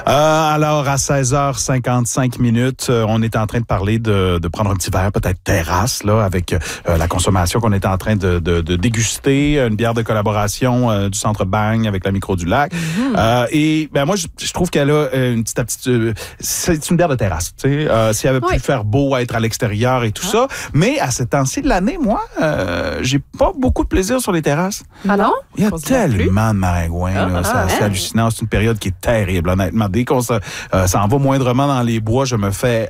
Alors, à 16h55, on est en train de parler de prendre un petit verre, peut-être terrasse, là, avec la consommation qu'on est en train de déguster, une bière de collaboration du Centre Bang avec la Micro du Lac. Et ben moi, je trouve qu'elle a une petite aptitude. C'est une bière de terrasse, tu sais. Si elle avait pu faire beau, être à l'extérieur et tout ça. Mais à ce temps-ci de l'année, moi, j'ai pas beaucoup de plaisir sur les terrasses. Ah non? Il y a tellement de maringouins, là. C'est hallucinant. C'est une période qui est terrible, honnêtement. Dès qu'on s'en va moindrement dans les bois, je me fais...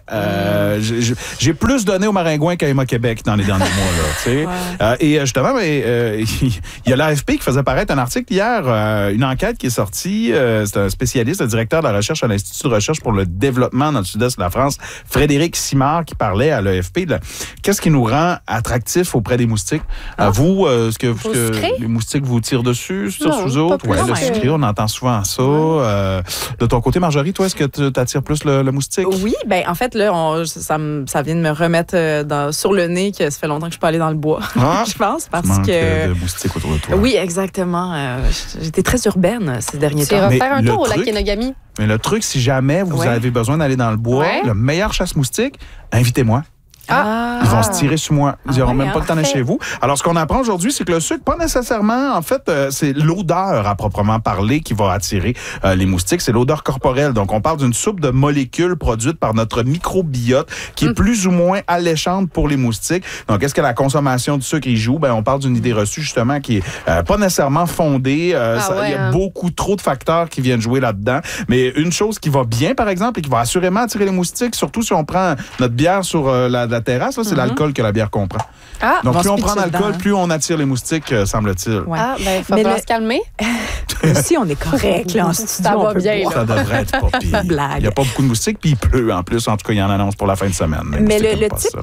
j'ai plus donné aux maringouins qu'à Emma Québec dans les derniers mois, là, tu sais. Et justement, il y a l'AFP qui faisait paraître un article hier, une enquête qui est sortie. C'est un spécialiste, le directeur de la recherche à l'Institut de recherche pour le développement dans le sud-est de la France, Frédéric Simard, qui parlait à l'AFP de qu'est-ce qui nous rend attractifs auprès des moustiques. Vous, est-ce que les moustiques vous tirent dessus, sur sous autres? Oui, le sucré, on entend souvent ça. De ton côté, Marjorie, toi, est-ce que tu t'attires plus le moustique? Oui, ben en fait, là, ça vient de me remettre sur le nez que ça fait longtemps que je suis pas allée dans le bois, je pense, parce que... de moustiques autour de toi. Oui, exactement. J'étais très urbaine ces derniers temps. Tu refaire un tour au lac Kenogami. Mais le truc, si jamais vous avez besoin d'aller dans le bois, le meilleur chasse-moustique, invitez-moi. Ils vont se tirer sur moi. Ils n'auront même pas le temps d'aller chez vous. Alors, ce qu'on apprend aujourd'hui, c'est que le sucre, pas nécessairement, en fait, c'est l'odeur à proprement parler qui va attirer les moustiques. C'est l'odeur corporelle. Donc, on parle d'une soupe de molécules produite par notre microbiote qui est plus ou moins alléchante pour les moustiques. Donc, est-ce que la consommation de sucre y joue? Ben, on parle d'une idée reçue, justement, qui est pas nécessairement fondée. Il y a beaucoup trop de facteurs qui viennent jouer là-dedans. Mais une chose qui va bien, par exemple, et qui va assurément attirer les moustiques, surtout si on prend notre bière sur la terrasse, là, c'est l'alcool que la bière comprend. Donc, plus on prend d'alcool, plus on attire les moustiques, semble-t-il. Il faut falloir se calmer. Ici, on est correct, là, en studio. Ça va bien, là. Ça devrait être pas pire. Il n'y a pas beaucoup de moustiques, puis il pleut en plus. En tout cas, il y en annonce pour la fin de semaine. Mais le type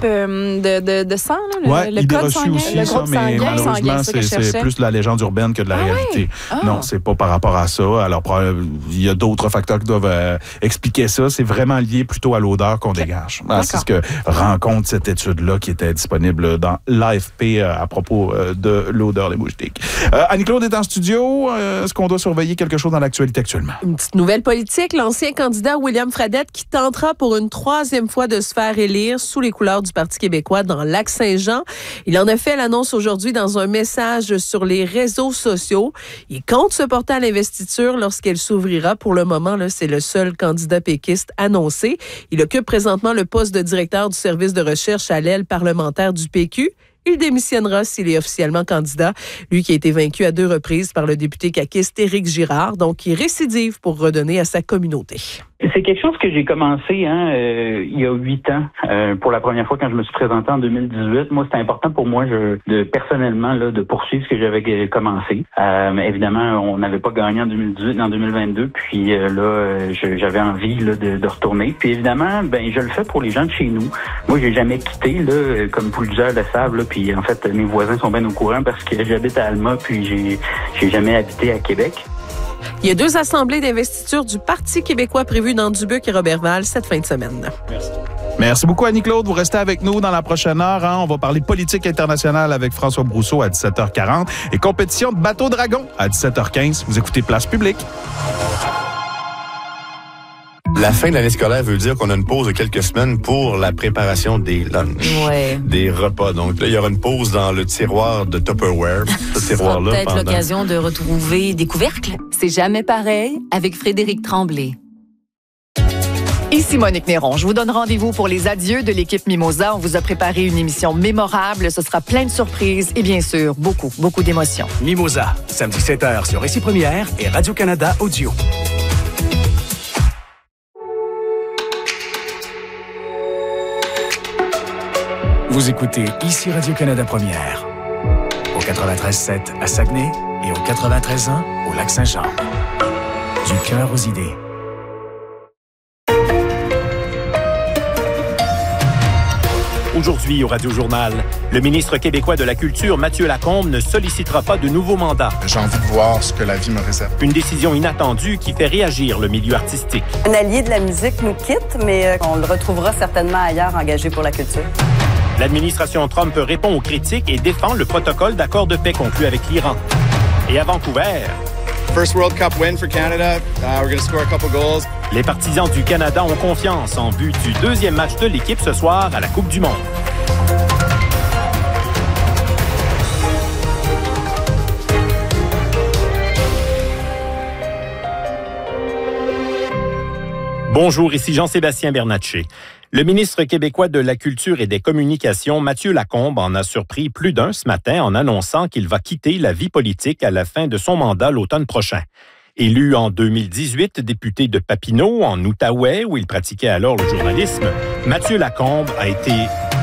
de sang, là, le code sanguin, aussi, le groupe mais malheureusement, c'est plus de la légende urbaine que de la réalité. Non, c'est pas par rapport à ça. Alors, il y a d'autres facteurs qui doivent expliquer ça. C'est vraiment lié plutôt à l'odeur qu'on dégage. C'est ce que rencontre cette étude-là qui était disponible dans l'AFP à propos de l'odeur des moustiques. Annie-Claude est en studio. Est-ce qu'on doit surveiller quelque chose dans l'actualité actuellement? Une petite nouvelle politique. L'ancien candidat William Fradette qui tentera pour une 3e fois de se faire élire sous les couleurs du Parti québécois dans Lac-Saint-Jean. Il en a fait l'annonce aujourd'hui dans un message sur les réseaux sociaux. Il compte se porter à l'investiture lorsqu'elle s'ouvrira. Pour le moment, là, c'est le seul candidat péquiste annoncé. Il occupe présentement le poste de directeur du service de recherche à l'aile parlementaire du PQ. Il démissionnera s'il est officiellement candidat. Lui qui a été vaincu à 2 reprises par le député caquiste Éric Girard, donc il récidive pour redonner à sa communauté. C'est quelque chose que j'ai commencé il y a 8 ans. Pour la première fois quand je me suis présenté en 2018. Moi, c'était important pour moi personnellement de poursuivre ce que j'avais commencé. Évidemment, on n'avait pas gagné en 2018, en 2022. Puis j'avais envie de retourner. Puis évidemment, je le fais pour les gens de chez nous. Moi, j'ai jamais quitté, comme plusieurs le savent. Puis en fait, mes voisins sont bien au courant parce que j'habite à Alma, puis j'ai jamais habité à Québec. Il y a 2 assemblées d'investiture du Parti québécois prévues dans Dubuque et Roberval cette fin de semaine. Merci beaucoup, Annie-Claude. Vous restez avec nous dans la prochaine heure. On va parler politique internationale avec François Brousseau à 17h40 et compétition de bateau dragon à 17h15. Vous écoutez Place Publique. La fin de l'année scolaire veut dire qu'on a une pause de quelques semaines pour la préparation des lunchs, des repas. Donc là, il y aura une pause dans le tiroir de Tupperware. Ce tiroir-là, peut-être l'occasion de retrouver des couvercles. C'est jamais pareil avec Frédéric Tremblay. Ici Monique Néron. Je vous donne rendez-vous pour les adieux de l'équipe Mimosa. On vous a préparé une émission mémorable. Ce sera plein de surprises et bien sûr, beaucoup d'émotions. Mimosa, samedi 7h sur Récit Première et Radio-Canada Audio. Vous écoutez ici Radio-Canada Première, au 93.7 à Saguenay et au 93.1 au Lac-Saint-Jean. Du cœur aux idées. Aujourd'hui, au Radio-Journal, le ministre québécois de la Culture, Mathieu Lacombe, ne sollicitera pas de nouveaux mandats. J'ai envie de voir ce que la vie me réserve. Une décision inattendue qui fait réagir le milieu artistique. Un allié de la musique nous quitte, mais on le retrouvera certainement ailleurs engagé pour la culture. L'administration Trump répond aux critiques et défend le protocole d'accord de paix conclu avec l'Iran. Et à Vancouver, First World Cup win for Canada. We're going to score a couple goals. Les partisans du Canada ont confiance en vue du deuxième match de l'équipe ce soir à la Coupe du monde. Bonjour, ici Jean-Sébastien Bernatchez. Le ministre québécois de la Culture et des Communications, Mathieu Lacombe, en a surpris plus d'un ce matin en annonçant qu'il va quitter la vie politique à la fin de son mandat l'automne prochain. Élu en 2018 député de Papineau, en Outaouais, où il pratiquait alors le journalisme, Mathieu Lacombe a été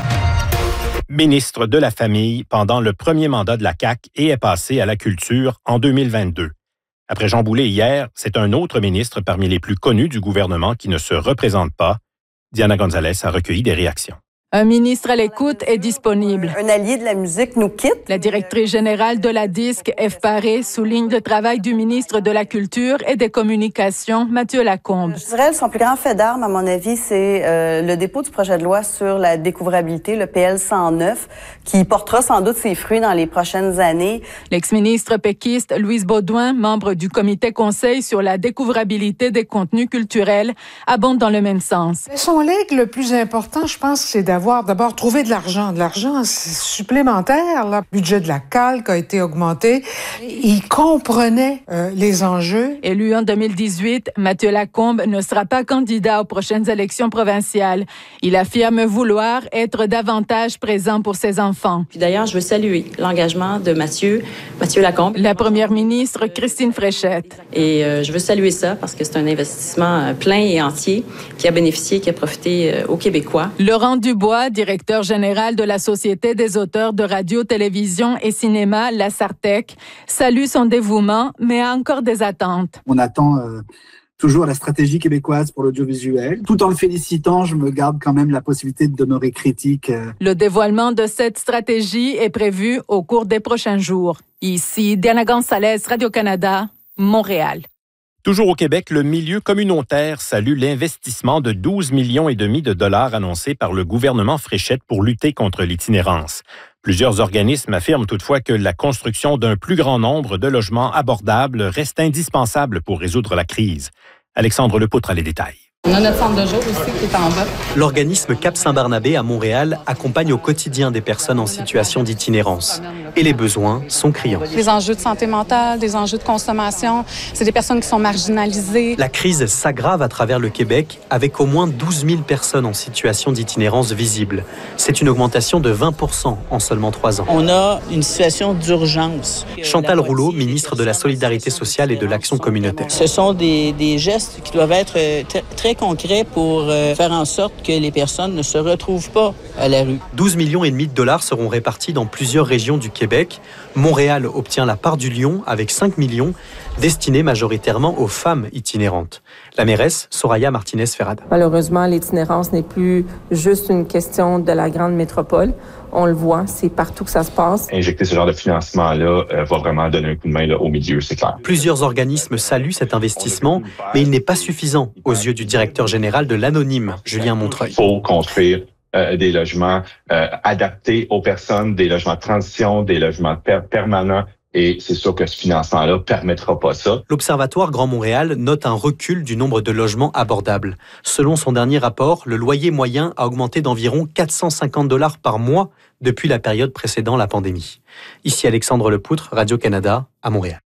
ministre de la Famille pendant le premier mandat de la CAQ et est passé à la Culture en 2022. Après Jean Boulet hier, c'est un autre ministre parmi les plus connus du gouvernement qui ne se représente pas. Diana Gonzalez a recueilli des réactions. Un ministre à l'écoute est disponible. Un allié de la musique nous quitte. La directrice générale de la DISC, F. Paré, souligne le travail du ministre de la Culture et des Communications, Mathieu Lacombe. Je dirais son plus grand fait d'arme, à mon avis, c'est le dépôt du projet de loi sur la découvrabilité, le PL 109, qui portera sans doute ses fruits dans les prochaines années. L'ex-ministre péquiste Louise Baudouin, membre du comité conseil sur la découvrabilité des contenus culturels, abonde dans le même sens. Son legs, le plus important, je pense, c'est d'avoir d'abord trouvé de l'argent. De l'argent supplémentaire. Le budget de la CALQ a été augmenté. Il comprenait les enjeux. Élu en 2018, Mathieu Lacombe ne sera pas candidat aux prochaines élections provinciales. Il affirme vouloir être davantage présent pour ses enfants. Puis d'ailleurs, je veux saluer l'engagement de Mathieu Lacombe. La première ministre, Christine Fréchette. Et je veux saluer ça parce que c'est un investissement plein et entier qui a bénéficié, qui a profité aux Québécois. Laurent Dubois, directeur général de la Société des auteurs de radio, télévision et cinéma, la SARTEC, salue son dévouement, mais a encore des attentes. On attend toujours la stratégie québécoise pour l'audiovisuel. Tout en le félicitant, je me garde quand même la possibilité de demeurer critique. Le dévoilement de cette stratégie est prévu au cours des prochains jours. Ici, Diana Gonzalez, Radio-Canada, Montréal. Toujours au Québec, le milieu communautaire salue l'investissement de 12,5 millions de dollars annoncé par le gouvernement Fréchette pour lutter contre l'itinérance. Plusieurs organismes affirment toutefois que la construction d'un plus grand nombre de logements abordables reste indispensable pour résoudre la crise. Alexandre Lepoutre a les détails. On a notre centre de jour aussi qui est en bas. L'organisme Cap-Saint-Barnabé à Montréal accompagne au quotidien des personnes en situation d'itinérance. Et les besoins sont criants. Des enjeux de santé mentale, des enjeux de consommation, c'est des personnes qui sont marginalisées. La crise s'aggrave à travers le Québec avec au moins 12 000 personnes en situation d'itinérance visible. C'est une augmentation de 20% en seulement 3 ans. On a une situation d'urgence. Chantal Rouleau, ministre de la Solidarité sociale et de l'Action communautaire. Ce sont des gestes qui doivent être très concrets pour faire en sorte que les personnes ne se retrouvent pas à la rue. 12,5 millions de dollars seront répartis dans plusieurs régions du Québec. Montréal obtient la part du lion avec 5 millions, destinés majoritairement aux femmes itinérantes. La mairesse, Soraya Martinez-Ferrada. Malheureusement, l'itinérance n'est plus juste une question de la grande métropole. On le voit, c'est partout que ça se passe. Injecter ce genre de financement-là va vraiment donner un coup de main au milieu, c'est clair. Plusieurs organismes saluent cet investissement, mais il n'est pas suffisant aux yeux du directeur général de l'Anonyme, Julien Montreuil. Il faut construire des logements adaptés aux personnes, des logements de transition, des logements permanents. Et c'est sûr que ce financement-là permettra pas ça. L'Observatoire Grand Montréal note un recul du nombre de logements abordables. Selon son dernier rapport, le loyer moyen a augmenté d'environ 450 $ par mois depuis la période précédant la pandémie. Ici Alexandre Lepoutre, Radio-Canada, à Montréal.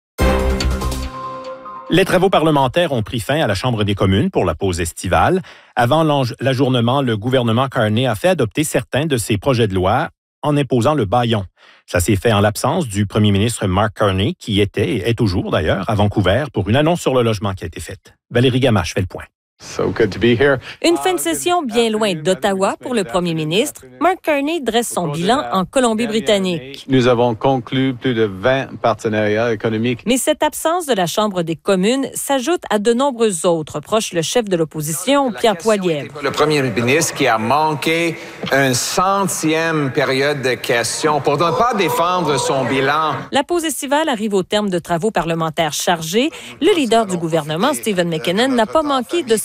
Les travaux parlementaires ont pris fin à la Chambre des communes pour la pause estivale. Avant l'ajournement, le gouvernement Carney a fait adopter certains de ses projets de loi en imposant le bâillon. Ça s'est fait en l'absence du premier ministre Mark Carney, qui était et est toujours d'ailleurs à Vancouver pour une annonce sur le logement qui a été faite. Valérie Gamache fait le point. Une fin de session bien loin d'Ottawa pour le premier ministre. Mark Carney dresse son bilan en Colombie-Britannique. Nous avons conclu plus de 20 partenariats économiques. Mais cette absence de la Chambre des communes s'ajoute à de nombreux autres, proche le chef de l'opposition, Pierre Poilievre. Le premier ministre qui a manqué une 100e période de questions pour ne pas défendre son bilan. La pause estivale arrive au terme de travaux parlementaires chargés. Le leader du gouvernement, Stephen McKinnon, n'a pas manqué de s'en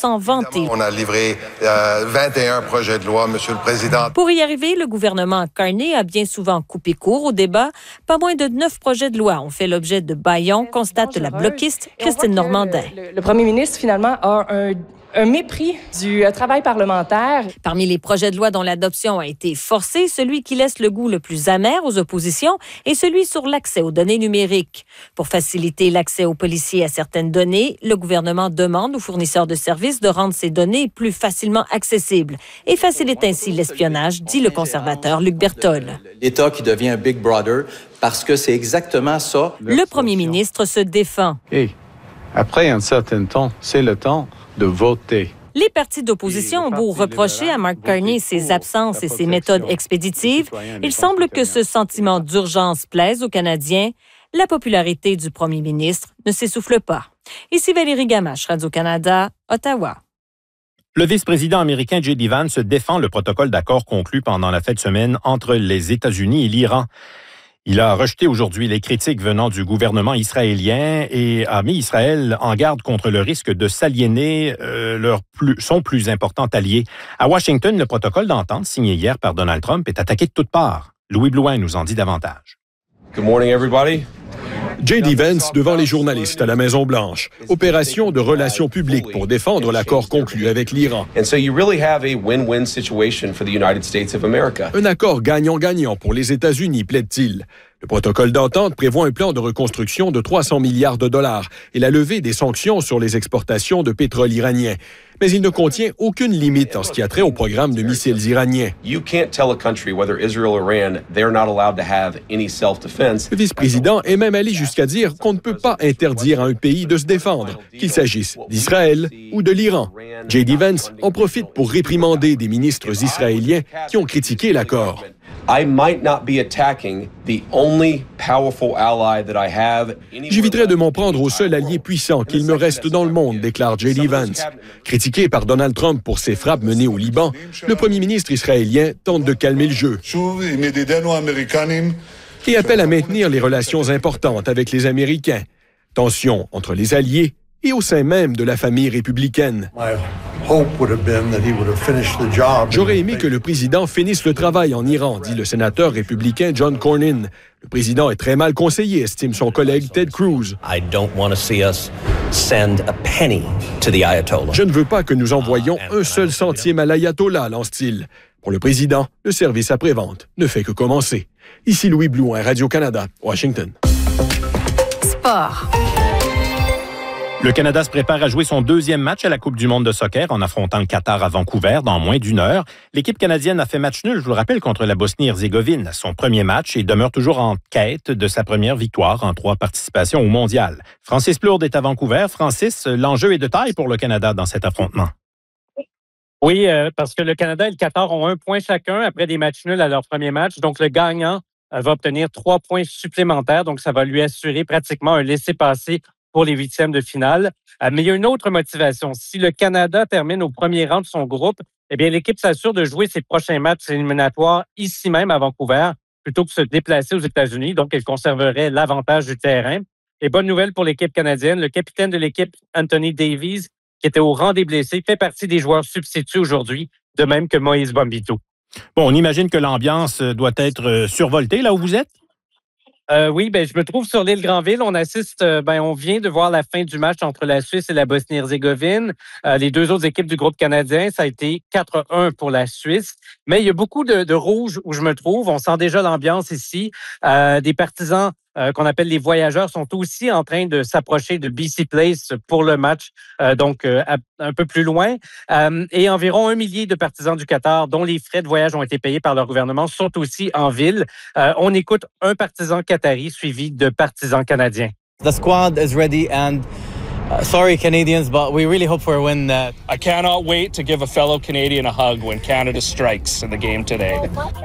s'en vanter. On a livré 21 projets de loi, Monsieur le Président. Pour y arriver, le gouvernement Carney a bien souvent coupé court au débat. Pas moins de 9 projets de loi ont fait l'objet de bâillons, constate la bloquiste Christine Normandin. Le premier ministre, finalement, a un mépris du travail parlementaire. Parmi les projets de loi dont l'adoption a été forcée, celui qui laisse le goût le plus amer aux oppositions est celui sur l'accès aux données numériques. Pour faciliter l'accès aux policiers à certaines données, le gouvernement demande aux fournisseurs de services de rendre ces données plus facilement accessibles et facilite ainsi l'espionnage, dit le conservateur Luc Berthold. L'État qui devient un Big Brother, parce que c'est exactement ça. Le premier ministre se défend. Après un certain temps, c'est le temps de voter. Les partis d'opposition ont beau reprocher à Mark Carney ses absences et ses méthodes expéditives, il semble que ce sentiment d'urgence plaise aux Canadiens. La popularité du premier ministre ne s'essouffle pas. Ici Valérie Gamache, Radio-Canada, Ottawa. Le vice-président américain J.D. Vance défend le protocole d'accord conclu pendant la fin de semaine entre les États-Unis et l'Iran. Il a rejeté aujourd'hui les critiques venant du gouvernement israélien et a mis Israël en garde contre le risque de s'aliéner son plus important allié. À Washington, le protocole d'entente signé hier par Donald Trump est attaqué de toutes parts. Louis Blouin nous en dit davantage. Good morning, everybody. J.D. Vance devant les journalistes à la Maison-Blanche. Opération de relations publiques pour défendre l'accord conclu avec l'Iran. Un accord gagnant-gagnant pour les États-Unis, plaide-t-il. Le protocole d'entente prévoit un plan de reconstruction de 300 milliards de dollars et la levée des sanctions sur les exportations de pétrole iranien. Mais il ne contient aucune limite en ce qui a trait au programme de missiles iraniens. Le vice-président est même allé jusqu'à dire qu'on ne peut pas interdire à un pays de se défendre, qu'il s'agisse d'Israël ou de l'Iran. J.D. Vance en profite pour réprimander des ministres israéliens qui ont critiqué l'accord. J'éviterai de m'en prendre au seul allié puissant qu'il me reste dans le monde, déclare J.D. Vance. Critiqué par Donald Trump pour ses frappes menées au Liban, le premier ministre israélien tente de calmer le jeu et appelle à maintenir les relations importantes avec les Américains. Tensions entre les alliés et au sein même de la famille républicaine. J'aurais aimé que le président finisse le travail en Iran, dit le sénateur républicain John Cornyn. Le président est très mal conseillé, estime son collègue Ted Cruz. Je ne veux pas que nous envoyions un seul centime à l'ayatollah, lance-t-il. Pour le président, le service après-vente ne fait que commencer. Ici Louis Blouin, Radio-Canada, Washington. Sport. Le Canada se prépare à jouer son deuxième match à la Coupe du monde de soccer en affrontant le Qatar à Vancouver dans moins d'une heure. L'équipe canadienne a fait match nul, je vous le rappelle, contre la Bosnie-Herzégovine, son premier match, et demeure toujours en quête de sa première victoire en 3 participations au mondial. Francis Plourde est à Vancouver. Francis, l'enjeu est de taille pour le Canada dans cet affrontement. Oui, parce que le Canada et le Qatar ont 1 point chacun après des matchs nuls à leur premier match. Donc, le gagnant va obtenir 3 points supplémentaires. Donc, ça va lui assurer pratiquement un laissez-passer pour les 8e de finale. Mais il y a une autre motivation. Si le Canada termine au premier rang de son groupe, eh bien, l'équipe s'assure de jouer ses prochains matchs éliminatoires ici même à Vancouver plutôt que de se déplacer aux États-Unis. Donc, elle conserverait l'avantage du terrain. Et bonne nouvelle pour l'équipe canadienne. Le capitaine de l'équipe, Anthony Davies, qui était au rang des blessés, fait partie des joueurs substituts aujourd'hui, de même que Moïse Bombito. Bon, on imagine que l'ambiance doit être survoltée là où vous êtes? Oui, je me trouve sur l'île Granville. On assiste, on vient de voir la fin du match entre la Suisse et la Bosnie-Herzégovine. Les 2 autres équipes du groupe canadien, ça a été 4-1 pour la Suisse. Mais il y a beaucoup de rouge où je me trouve. On sent déjà l'ambiance ici. Des partisans qu'on appelle les voyageurs sont aussi en train de s'approcher de BC Place pour le match, donc un peu plus loin. Et environ 1 millier de partisans du Qatar, dont les frais de voyage ont été payés par leur gouvernement, sont aussi en ville. On écoute un partisan qatari suivi de partisans canadiens. The squad is ready and sorry Canadians, but we really hope for a win. I cannot wait to give a fellow Canadian a hug when Canada strikes in the game today.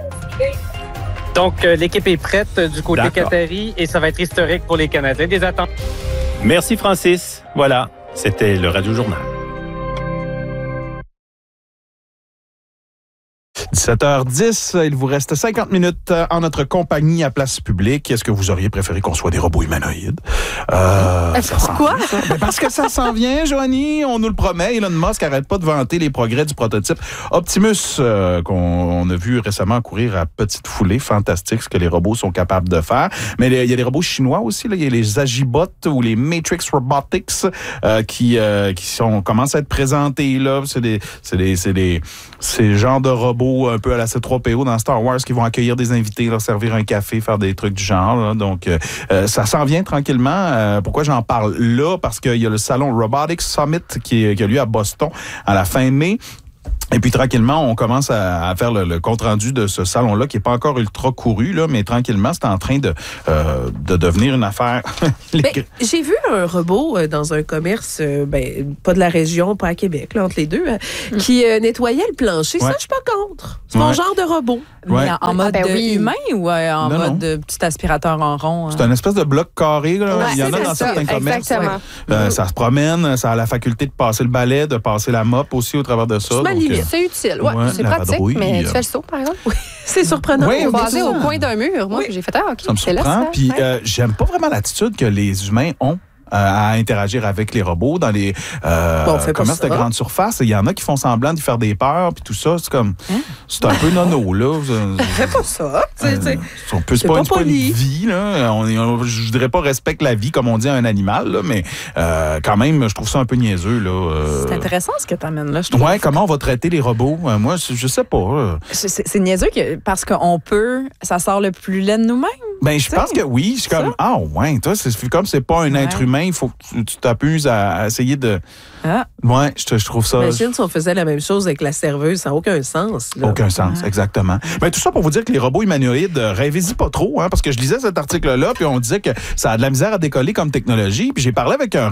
Donc, l'équipe est prête du côté qatari et ça va être historique pour les Canadiens. Des attentes. Merci, Francis. Voilà, c'était le Radio Journal. 17h10, il vous reste 50 minutes en notre compagnie à Place Publique. Est-ce que vous auriez préféré qu'on soit des robots humanoïdes? Pourquoi? Parce que ça s'en vient, Joanie. On nous le promet. Elon Musk n'arrête pas de vanter les progrès du prototype Optimus qu'on a vu récemment courir à petite foulée. Fantastique ce que les robots sont capables de faire. Mais il y a des robots chinois aussi. Là. Il y a les Agibots ou les Matrix Robotics qui commencent à être présentés là. C'est genres de robots un peu à la C3PO dans Star Wars qui vont accueillir des invités, leur servir un café, faire des trucs du genre. Là. Donc, ça s'en vient tranquillement. Pourquoi j'en parle là? Parce qu'il y a le salon Robotics Summit qui a lieu à Boston à la fin mai. Et puis, tranquillement, on commence à faire le compte-rendu de ce salon-là, qui n'est pas encore ultra couru, là, mais tranquillement, c'est en train de devenir une affaire. J'ai vu un robot dans un commerce, pas de la région, pas à Québec, là, entre les deux, qui nettoyait le plancher. Ouais. Ça, je suis pas contre. C'est mon genre de robot. Ouais. Mais en mode humain ou en mode petit aspirateur en rond? C'est un espèce de bloc carré. Là. Ouais, il y en a dans certains commerces. Exactement. Ça se promène, ça a la faculté de passer le balai, de passer la mop aussi au travers de ça. C'est utile. Ouais, c'est pratique, mais tu fais le saut, par exemple. Oui. C'est surprenant. Oui, basé au coin d'un mur. Moi, j'ai fait OK. Ça me surprend. Puis j'aime pas vraiment l'attitude que les humains ont à interagir avec les robots dans les commerces de grande surface. Il y en a qui font semblant de faire des peurs, puis tout ça, c'est comme... C'est un peu nono, là. Fais pas ça. C'est pas une vie, là. Je dirais pas respecte la vie, comme on dit à un animal, là, mais quand même, je trouve ça un peu niaiseux, là. C'est intéressant ce que tu amènes là, je trouve. Ouais, comment on va traiter les robots? Moi, je sais pas. C'est niaiseux parce qu'on peut... Ça sort le plus laid de nous-mêmes. Ben, je pense que oui. Je suis comme, toi, c'est comme c'est pas un être humain, il faut que tu t'abuses à essayer de... Ouais, je trouve ça... Imagine si on faisait la même chose avec la serveuse, ça n'a aucun sens. Là. Aucun sens, exactement. Ben, tout ça pour vous dire que les robots humanoïdes, rêvez-y pas trop, hein, parce que je lisais cet article-là, puis on disait que ça a de la misère à décoller comme technologie, puis j'ai parlé avec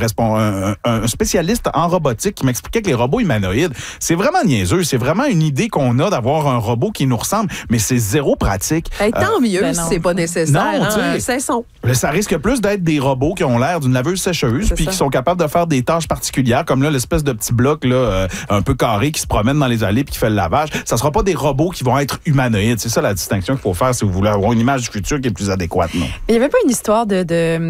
un spécialiste en robotique qui m'expliquait que les robots humanoïdes, c'est vraiment niaiseux, c'est vraiment une idée qu'on a d'avoir un robot qui nous ressemble, mais c'est zéro pratique. Tant mieux si c'est pas nécessaire. Cessons. Ça risque plus d'être des robots qui ont l'air d'une laveuse sécheuse puis qui sont capables de faire des tâches particulières comme là l'espèce de petit bloc là un peu carré qui se promène dans les allées puis qui fait le lavage. Ça sera pas des robots qui vont être humanoïdes. C'est ça la distinction qu'il faut faire si vous voulez avoir une image du futur qui est plus adéquate, non? Il y avait pas une histoire de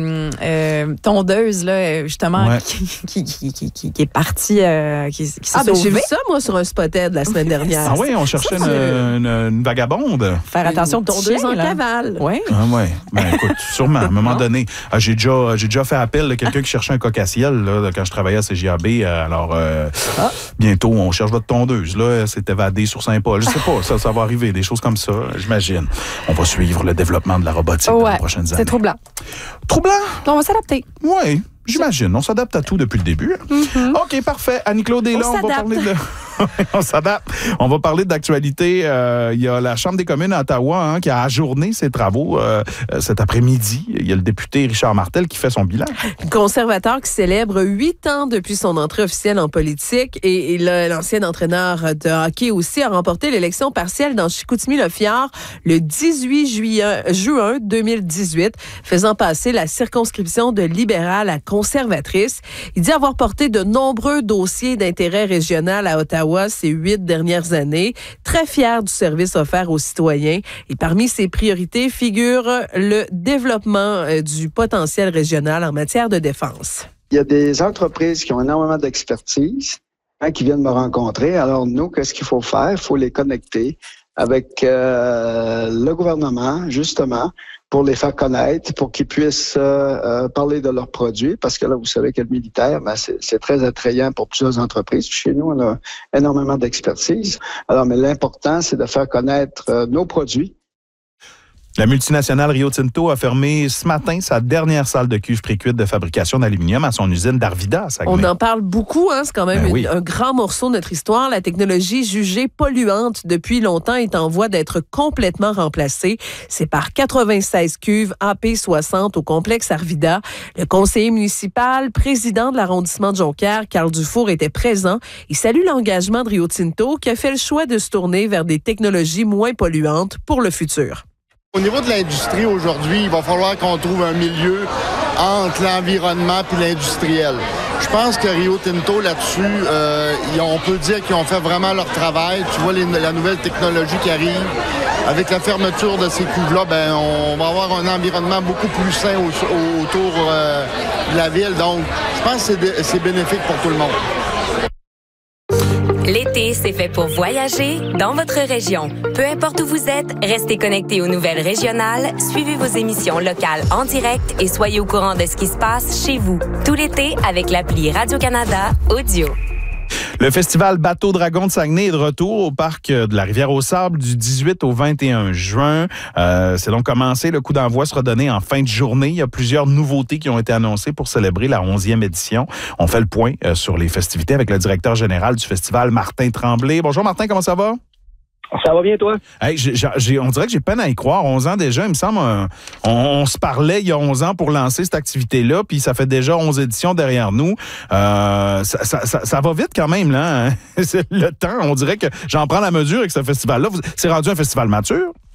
tondeuse là justement qui est partie qui s'est sauvée. J'ai vu ça moi sur un Spotted la semaine dernière. Ah oui, on cherchait une vagabonde. Faire attention aux tondeuses en cavale. Oui. Ah ouais. Ben écoute, sûrement, à un moment donné. J'ai déjà fait appel à quelqu'un qui cherchait un coc-à-ciel là, quand je travaillais à CJAB. Alors, bientôt, on cherche votre tondeuse. Là, c'est évadé sur Saint-Paul. Je sais pas, ça va arriver, des choses comme ça, j'imagine. On va suivre le développement de la robotique dans les prochaines années. C'est troublant. Troublant? On va s'adapter. Oui. J'imagine. On s'adapte à tout depuis le début. OK, parfait. Annie-Claude est là. On va parler de... On s'adapte. On va parler d'actualité. Il y a la Chambre des communes à Ottawa qui a ajourné ses travaux cet après-midi. Il y a le député Richard Martel qui fait son bilan. Le conservateur qui célèbre 8 ans depuis son entrée officielle en politique et l'ancien entraîneur de hockey aussi a remporté l'élection partielle dans Chicoutimi-Le-Fjord le 18 juin 2018, faisant passer la circonscription de libéral à conservatrice. Il dit avoir porté de nombreux dossiers d'intérêt régional à Ottawa ces 8 dernières années, très fier du service offert aux citoyens. Et parmi ses priorités figure le développement du potentiel régional en matière de défense. Il y a des entreprises qui ont énormément d'expertise qui viennent me rencontrer. Alors nous, qu'est-ce qu'il faut faire? Il faut les connecter avec le gouvernement, justement, pour les faire connaître, pour qu'ils puissent parler de leurs produits, parce que là, vous savez que le militaire, c'est très attrayant pour plusieurs entreprises. Chez nous, on a énormément d'expertise. Alors, mais l'important, c'est de faire connaître nos produits. La multinationale Rio Tinto a fermé ce matin sa dernière salle de cuve précuite de fabrication d'aluminium à son usine d'Arvida à Saguenay. On en parle beaucoup, c'est quand même un grand morceau de notre histoire. La technologie jugée polluante depuis longtemps est en voie d'être complètement remplacée. C'est par 96 cuves AP60 au complexe Arvida. Le conseiller municipal, président de l'arrondissement de Jonquière, Carl Dufour, était présent. Il salue l'engagement de Rio Tinto qui a fait le choix de se tourner vers des technologies moins polluantes pour le futur. Au niveau de l'industrie aujourd'hui, il va falloir qu'on trouve un milieu entre l'environnement et l'industriel. Je pense que Rio Tinto, là-dessus, on peut dire qu'ils ont fait vraiment leur travail. Tu vois la nouvelle technologie qui arrive. Avec la fermeture de ces cuves-là, on va avoir un environnement beaucoup plus sain autour de la ville. Donc, je pense que c'est bénéfique pour tout le monde. L'été, c'est fait pour voyager dans votre région. Peu importe où vous êtes, restez connectés aux nouvelles régionales, suivez vos émissions locales en direct et soyez au courant de ce qui se passe chez vous. Tout l'été avec l'appli Radio-Canada Audio. Le festival Bateau Dragon de Saguenay est de retour au parc de la Rivière-aux-Sables du 18 au 21 juin. C'est donc commencé. Le coup d'envoi sera donné en fin de journée. Il y a plusieurs nouveautés qui ont été annoncées pour célébrer la 11e édition. On fait le point sur les festivités avec le directeur général du festival, Martin Tremblay. Bonjour Martin, comment ça va? Ça va bien, toi? Hey, on dirait que j'ai peine à y croire. 11 ans déjà, il me semble. On se parlait il y a 11 ans pour lancer cette activité-là, puis ça fait déjà 11 éditions derrière nous. Ça va vite quand même, là. Hein? Le temps, on dirait que j'en prends la mesure avec ce festival-là. C'est rendu un festival mature?